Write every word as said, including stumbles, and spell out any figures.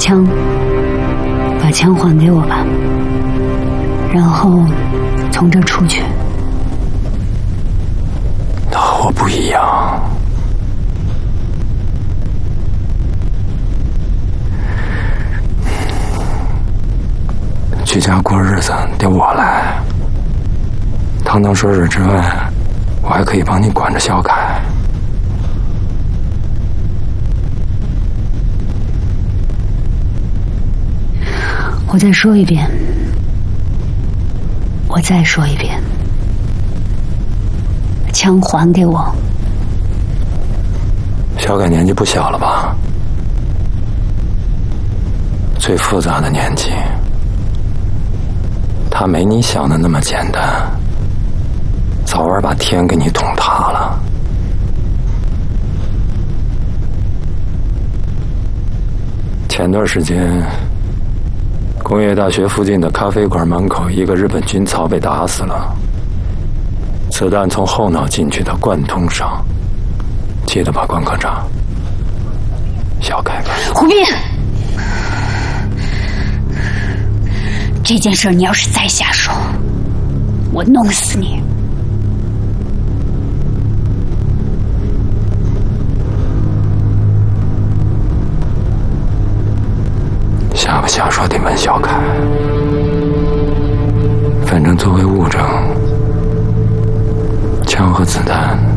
枪，把枪还给我吧，然后从这出去。 他和我不一样，居家过日子得我来。堂堂说事之外，我还可以帮你管着小凯。 我再说一遍，我再说一遍，枪还给我。 小凯年纪不小了吧？最复杂的年纪，他没你想的那么简单，早晚把天给你捅塌了。前段时间，工业大学附近的咖啡馆门口，一个日本军曹被打死了，子弹从后脑进去的贯通伤，记得把关科长小凯给胡斌，这件事你要是再下手，我弄死你。 下不下手得问小凯，反正作为物证，枪和子弹